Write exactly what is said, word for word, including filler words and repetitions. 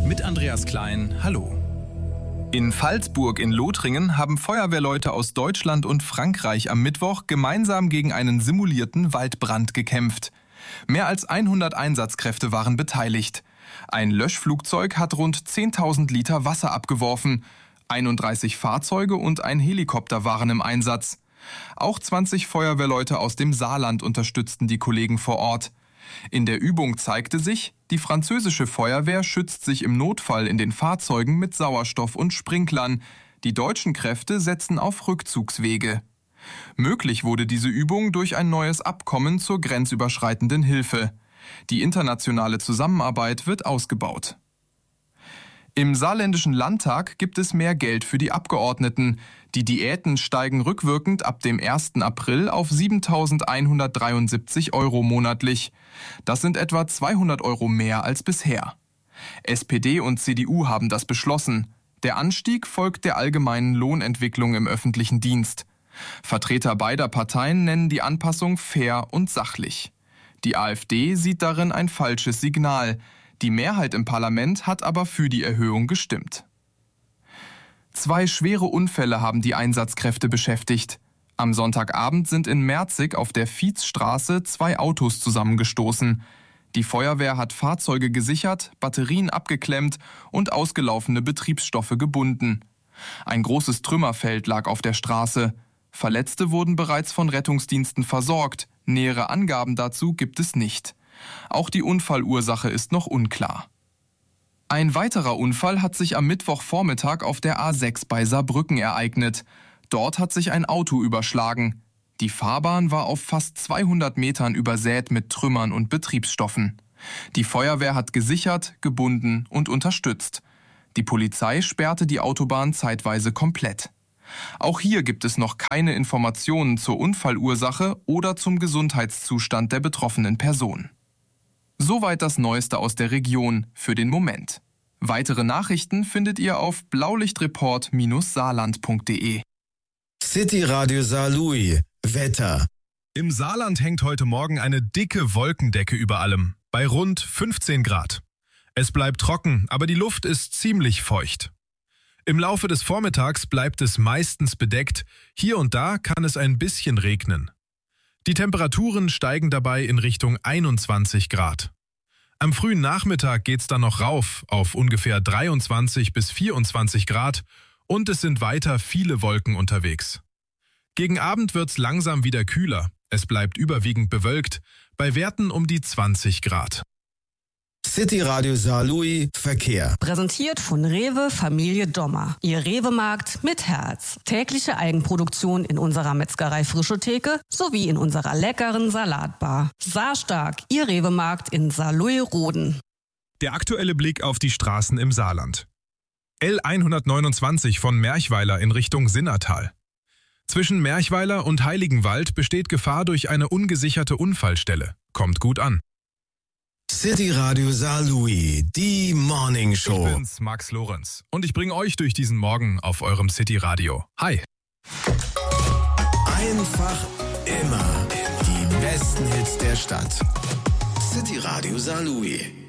Mit Andreas Klein, hallo. In Pfalzburg in Lothringen haben Feuerwehrleute aus Deutschland und Frankreich am Mittwoch gemeinsam gegen einen simulierten Waldbrand gekämpft. Mehr als hundert Einsatzkräfte waren beteiligt. Ein Löschflugzeug hat rund zehntausend Liter Wasser abgeworfen. einunddreißig Fahrzeuge und ein Helikopter waren im Einsatz. Auch zwanzig Feuerwehrleute aus dem Saarland unterstützten die Kollegen vor Ort. In der Übung zeigte sich, die französische Feuerwehr schützt sich im Notfall in den Fahrzeugen mit Sauerstoff und Sprinklern. Die deutschen Kräfte setzen auf Rückzugswege. Möglich wurde diese Übung durch ein neues Abkommen zur grenzüberschreitenden Hilfe. Die internationale Zusammenarbeit wird ausgebaut. Im saarländischen Landtag gibt es mehr Geld für die Abgeordneten. Die Diäten steigen rückwirkend ab dem ersten April auf siebentausendeinhundertdreiundsiebzig Euro monatlich. Das sind etwa zweihundert Euro mehr als bisher. S P D und C D U haben das beschlossen. Der Anstieg folgt der allgemeinen Lohnentwicklung im öffentlichen Dienst. Vertreter beider Parteien nennen die Anpassung fair und sachlich. Die AfD sieht darin ein falsches Signal. Die Mehrheit im Parlament hat aber für die Erhöhung gestimmt. Zwei schwere Unfälle haben die Einsatzkräfte beschäftigt. Am Sonntagabend sind in Merzig auf der Viezstraße zwei Autos zusammengestoßen. Die Feuerwehr hat Fahrzeuge gesichert, Batterien abgeklemmt und ausgelaufene Betriebsstoffe gebunden. Ein großes Trümmerfeld lag auf der Straße. Verletzte wurden bereits von Rettungsdiensten versorgt. Nähere Angaben dazu gibt es nicht. Auch die Unfallursache ist noch unklar. Ein weiterer Unfall hat sich am Mittwochvormittag auf der A sechs bei Saarbrücken ereignet. Dort hat sich ein Auto überschlagen. Die Fahrbahn war auf fast zweihundert Metern übersät mit Trümmern und Betriebsstoffen. Die Feuerwehr hat gesichert, gebunden und unterstützt. Die Polizei sperrte die Autobahn zeitweise komplett. Auch hier gibt es noch keine Informationen zur Unfallursache oder zum Gesundheitszustand der betroffenen Person. Soweit das Neueste aus der Region für den Moment. Weitere Nachrichten findet ihr auf blaulichtreport Bindestrich saarland Punkt de. City Radio Saarlouis. Wetter. Im Saarland hängt heute Morgen eine dicke Wolkendecke über allem, bei rund fünfzehn Grad. Es bleibt trocken, aber die Luft ist ziemlich feucht. Im Laufe des Vormittags bleibt es meistens bedeckt, hier und da kann es ein bisschen regnen. Die Temperaturen steigen dabei in Richtung einundzwanzig Grad. Am frühen Nachmittag geht's dann noch rauf auf ungefähr dreiundzwanzig bis vierundzwanzig Grad und es sind weiter viele Wolken unterwegs. Gegen Abend wird's langsam wieder kühler, es bleibt überwiegend bewölkt, bei Werten um die zwanzig Grad. City Radio Saarlouis Verkehr. Präsentiert von Rewe Familie Dommer. Ihr Rewe-Markt mit Herz. Tägliche Eigenproduktion in unserer Metzgerei Frische Theke sowie in unserer leckeren Salatbar. Saarstark, Ihr Rewe-Markt in Saarlouis-Roden. Der aktuelle Blick auf die Straßen im Saarland. L hundertneunundzwanzig von Merchweiler in Richtung Sinnertal. Zwischen Merchweiler und Heiligenwald besteht Gefahr durch eine ungesicherte Unfallstelle. Kommt gut an. City Radio Saarlouis, die Morning Show. Ich bin's, Max Lorenz. Und ich bringe euch durch diesen Morgen auf eurem City Radio. Hi. Einfach immer die besten Hits der Stadt. City Radio Saarlouis.